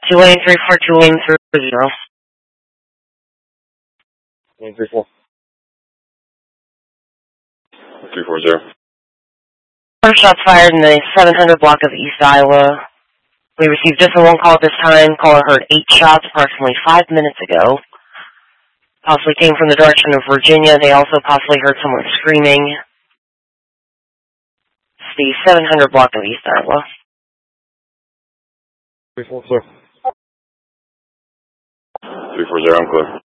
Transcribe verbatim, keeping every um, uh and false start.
Two lane three four, two lane three zero. Lane three four. Three four zero. First shots fired in the seven hundred block of East Iowa. We received just a one call at this time. Caller heard eight shots approximately five minutes ago. Possibly came from the direction of Virginia. They also possibly heard someone screaming. It's the seven hundred block of East Iowa. Three four clear. Three four zero, I'm clear.